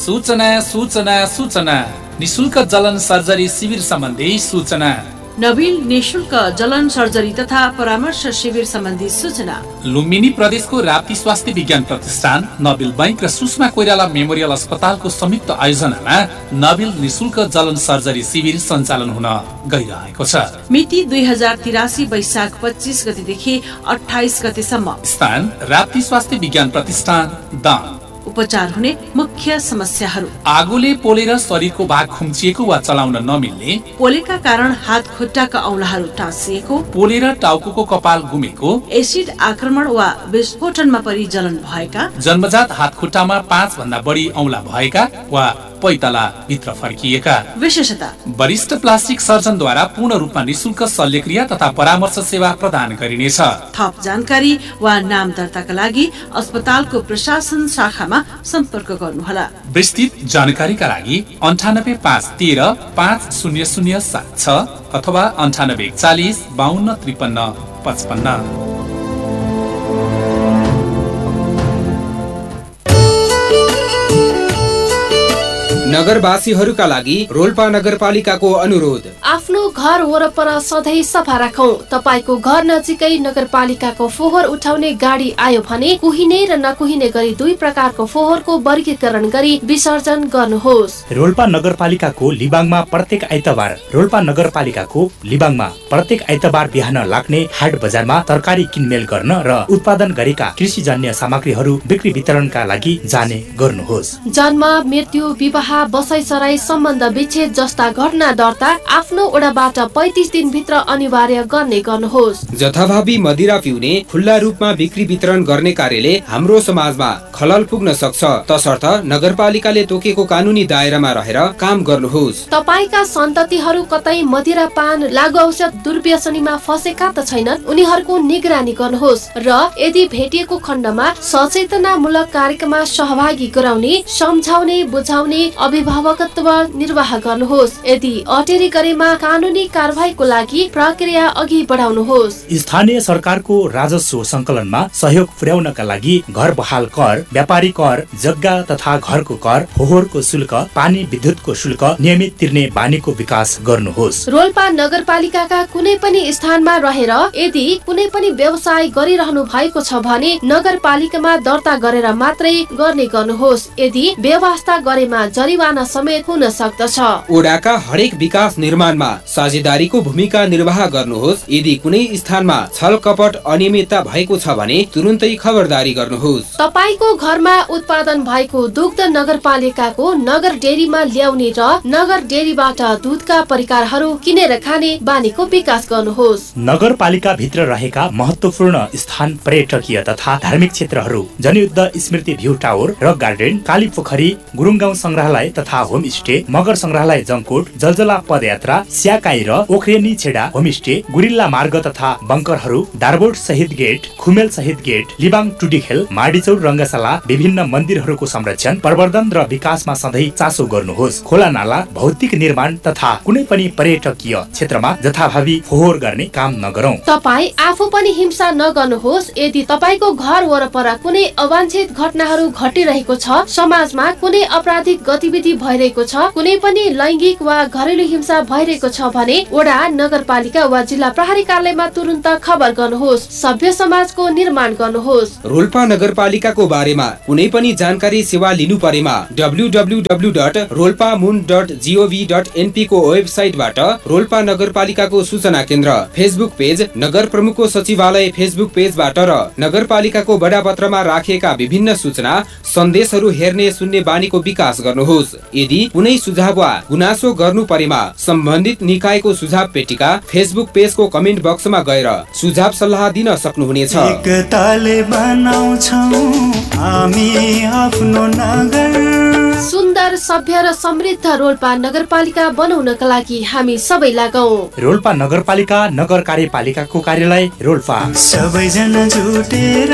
सूचना सूचना सूचना निशुल्क जलन सर्जरी शिविर सम्बन्धी सूचना। नवीन निशुल्क जलन सर्जरी तथा परामर्श शिविर सम्बन्धी सूचना। लुम्बिनी प्रदेशको राप्ती स्वास्थ्य विज्ञान प्रतिष्ठान, नबिल बैंक र सुषमा कोइराला मेमोरियल अस्पतालको संयुक्त आयोजनामा नबिल निशुल्क जलन सर्जरी शिविर सञ्चालन हुन गइरहेको छ। मिति 2083 वैशाख 25 गतेदेखि 28 गतेसम्म। स्थान राप्ती स्वास्थ्य विज्ञान प्रतिष्ठान, दाङ। उपचार हुने मुख्य समस्याहरू: आगोले पोलेर शरीरको भाग खुम्चिएको वा चलाउन नमिल्ने, पोलेका कारण हात खुट्टाका औंलाहरू टाँसिएको, पोलेर टाउको कपाल गुमेको, एसिड आक्रमण वा विस्फोटनमा परि जलन भएका, जन्मजात हात खुट्टामा 5 भन्दा बढी औंला भएका वा पैताला भित्र फर्किएका। विशेषता: वरिष्ठ प्लास्टिक सर्जनद्वारा पूर्ण रूपमा निशुल्क शल्यक्रिया तथा परामर्श सेवा प्रदान गरिनेछ। थप जानकारी वा नाम दर्ताका लागि अस्पतालको प्रशासन शाखामा सम्पर्क गर्नुहोला। विस्तृत जानकारीका लागि 9853 50076 अथवा 9840 52 53 55। नगरवासीहरूका लागि रोल्पा नगरपालिकाको अनुरोध। आफ्नो घर वरपर सधैँ सफा राखौं। तपाईको घर नजिकै नगरपालिकाको फोहोर उठाउने गाडी आयो भने कुहिने र नकुहिने गरी 2 प्रकारको फोहोरको वर्गीकरण गरी विसर्जन गर्नुहोस्। रोल्पा नगरपालिकाको लिबाङमा प्रत्येक आइतबार रोल्पा नगरपालिकाको लिबाङमा प्रत्येक आइतबार बिहान लाग्ने हाट बजारमा तरकारी किनमेल गर्न र उत्पादन गरेका कृषिजन्य सामग्रीहरू बिक्री वितरणका लागि जाने गर्नुहोस्। जन्म, मृत्यु, विवाह, बसाइसराई, सम्बन्ध विच्छेद जस्ता घटना दर्ता आफ्नो ओडाबाट 35 दिन भित्र अनिवार्य गर्ने गर्नुहोस्। जथाभावी मदिरा पिउने, खुल्ला रूपमा बिक्री वितरण गर्ने कार्यले हाम्रो समाजमा खलल पुग्न सक्छ। तसर्थ नगरपालिकाले तोकेको कानुनी दायरामा रहेर काम गर्नुहोस्। तपाईका सन्ततिहरू कतै मदिरा पान, लागु औषध दुर्व्यसनीमा फसेका त छैनन्, उनीहरूको निगरानी गर्नुहोस् र यदि भेटिएको खण्डमा सचेतनामूलक कार्यक्रममा सहभागी गराउने, सम्झाउने, बुझाउने, अभिभावकत्व निर्वाह गर्नुहोस्। यदि अटेरी गरेमा कानुनी कारबाहीको लागि प्रक्रिया अघि बढाउनुहोस्। स्थानीय सरकारको राजस्व संकलनमा सहयोग पुर्याउनका लागि घर बहाल कर, व्यापारी कर, जग्गा तथा घरको कर, फोहोरको शुल्क, पानी विद्युतको शुल्क नियमित तिर्ने बानीको विकास गर्नुहोस्। रोल्पा नगरपालिकाका कुनै पनि स्थानमा रहेर यदि कुनै पनि व्यवसाय गरिरहनु भएको छ भने नगरपालिकामा दर्ता गरेर मात्रै गर्ने गर्नुहोस्। यदि व्यवस्था गरेमा जरिवाना समेत हुन सक्दछ। ओडाका हरेक विकास निर्माणमा साझेदारीको भूमिका निर्वाह गर्नुहोस्। यदि कुनै स्थानमा छल कपट अनियमितता भएको छ भने तुरुन्तै खबरदारी गर्नुहोस्। तपाईको घरमा उत्पादन भएको दुग्ध नगरपालिकाको नगर डेरीमा ल्याउने र नगर डेरीबाट दूधका परिकारहरू किनेर खाने बानीको विकास गर्नुहोस्। नगरपालिका भित्र रहेका महत्वपूर्ण स्थान, पर्यटकीय तथा धार्मिक क्षेत्रहरू, जनयुद्ध स्मृति भ्यू टावर, रक गार्डन, काली पोखरी, गुरुङगाउँ संग्रहालय तथा होमस्टे, मगर संग्रहालय जङकोट, जलजला पदयात्रा, स्याकाई र ओख्रेनी छेडा होमस्टे, गुरिल्ला मार्ग तथा बङ्करहरू, दारबोट शहीद गेट, खुमेल शहीद गेट, लिबाङ टुडीखेल, माडीचौर रङ्गशाला, विभिन्न मन्दिरहरूको संरक्षण, प्रवर्धन र विकासमा सधैँ चासो गर्नुहोस्। खोला नाला, भौतिक निर्माण तथा कुनै पनि पर्यटकीय क्षेत्रमा जथाभावी फोहोर गर्ने काम नगरौं। तपाई आफू पनि हिंसा नगर्नुहोस्। यदि तपाईको घर वरपर कुनै अवांछित घटनाहरू घटिरहेको छ, समाजमा कुनै आपराधिक गतिविधि भइरहेको छ, कुनै पनि लैंगिक वा घरेलु हिंसा भइरहेको छ भने वडा, नगरपालिका वा जिल्ला प्रहरी कार्यालयमा तुरुन्त खबर गर्नुहोस्। सभ्य समाजको निर्माण गर्नुहोस्। रोल्पा नगरपालिकाको बारेमा कुनै पनि जानकारी सेवा लिनु परेमा www.rolpamun.gov.np को वेबसाइटबाट, रोल्पा नगरपालिकाको सूचना केन्द्र फेसबुक पेज, नगर प्रमुखको सचिवालय फेसबुक पेजबाट र नगरपालिकाको बडापत्रमा राखिएका विभिन्न सूचना सन्देशहरू हेर्ने सुन्ने बानीको विकास गर्नुहोस्। यदि कुनै सुझाव वा गुनासो गर्नु परेमा सम्बन्धित निकायको सुझाव पेटिका फेसबुक पेजको कमेन्ट बक्समा गएर सुझाव सल्लाह दिन सक्नुहुनेछ। एकताले बनाउँछौं हामी आफ्नो नगर। सुन्दर, सभ्य र समृद्ध रोल्पा नगरपालिका बनाउनका लागि हामी सबै लागौं। रोल्पा नगरपालिका नगर कार्यपालिकाको कार्यालय रोल्पा। सबैजना जुटेर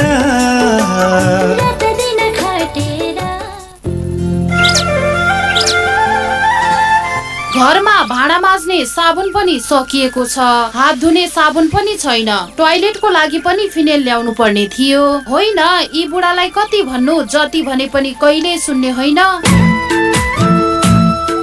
घरमा भाँडा माझ्ने साबुन पनि सकिएको छ, हात धुने साबुन पनि छैन, टोयलेटको लागि पनि फिनेल ल्याउनु पर्ने थियो। होइन, यी बुढालाई कति भन्नु, जति भने पनि कहिले सुन्ने होइन।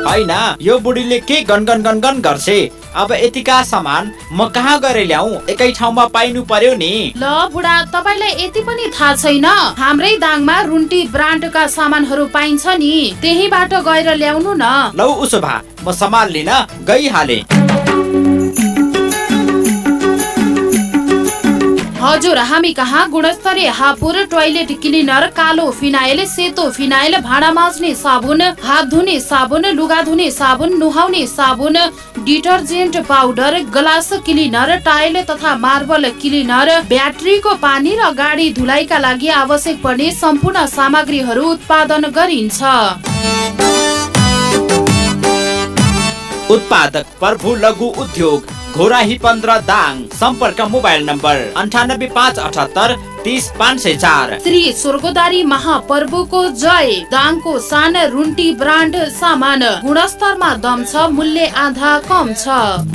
हैन यो बुढीले के गनगन गनगन गर्छे। अब यतिका सामान म कहाँ गएर ल्याऊ, एकै ठाउँमा पाइनु पर्यो नि। ल बुढा, तपाईलाई यति पनि थाहा छैन, हाम्रै दाङमा रुन्टी ब्रान्डका सामानहरू पाइन्छ नि, त्यहीबाट गएर ल्याउनु न। लौ उसो भा म सामान लिन गइहाले। हजुर, हामी कहाँ गुणस्तरीय हापुर टोयलेट क्लिनर, कालो फिनाइल, सेतो फिनाइल, भाँडा माझ्ने साबुन, हात धुने साबुन, लुगा धुने साबुन, नुहाउने साबुन, detergent powder, glass cleaner, tile तथा मार्बल क्लिनर, ब्याट्रीको पानी र गाडी धुलाइका लागि आवश्यक पर्ने सम्पूर्ण सामग्रीहरू उत्पादन गरिन्छ। उत्पादक प्रभु लघु उद्योग घोराही 15 दाङ। सम्पर्क मोबाइल नम्बर 9857 30 504। श्री स्वर्गदारी महाप्रभुको जय। दाङको सान रुन्टी ब्रान्ड सामान, गुणस्तरमा दम छ, मूल्य आधा कम छ।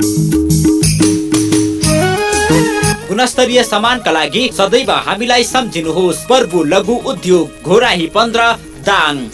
गुणस्तरीय सामानका लागि सदैव हामीलाई सम्झिनुहोस्। प्रभु लघु उद्योग Ghorahi 15 Dang.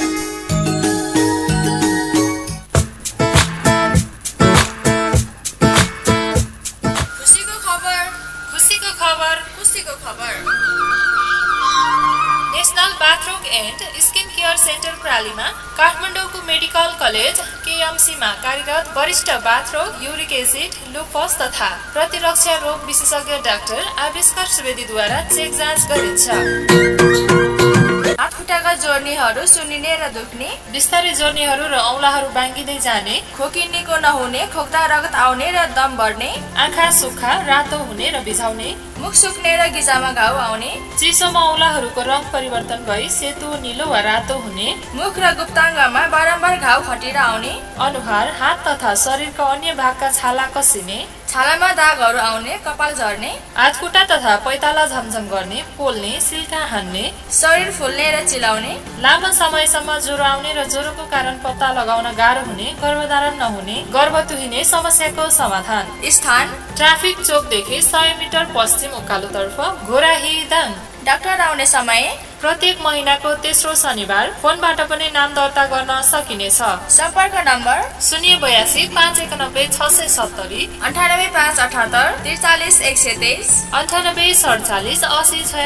National bathroom and skin care centre प्रालीमा काठमाडौँको मेडिकल कलेज केएमसीमा कार्यरत वरिष्ठ बाथरोग, युरिक एसिड, लुपस तथा प्रतिरक्षा रोग विशेषज्ञ डाक्टर आविष्कार सुवेदीद्वारा चेक जाँच गरिन्छ। हातखुट्टाका जोर्नीहरू सुन्निने र दुख्ने, बिस्तारै जोर्नीहरू र औँलाहरू बाङ्गिँदै जाने, खोकिनेको नहुने, खोक्दा रगत आउने र दम बढ्ने, आँखा सुक्खा रातो हुने र बिझाउने, मुख सुक्ने र गिजामा घाउ आउने, चिसोमा औँलाहरूको रङ परिवर्तन भई सेतो, निलो वा रातो हुने, मुख र गुप्ताङ्गमा बारम्बार घाउ खटेर आउने, अनुहार, हात तथा शरीरका अन्य भागका छाला कसिने, छालामा दागहरू आउने, कपाल झर्ने, हातखुट्टा तथा पैताला झमझम गर्ने, पोल्ने, सिल्का हान्ने, शरीर फुल्ने र चिलाउने, लामो समयसम्म ज्वरो आउने र ज्वरोको कारण पत्ता लगाउन गाह्रो हुने, गर्भधारण नहुने, गर्भ तुहिने समस्याको समाधान। स्थान ट्राफिक चोकदेखि 100 मिटर पश्चिम उकालोतर्फ घोराही दाङ। डाक्टर आउने समय प्रत्येक महिनाको तेस्रो शनिबार। फोनबाट पनि नाम दर्ता गर्न सकिनेछ। सम्पर्क नम्बर 082 591 670, 98 578 43 123, 98 47 80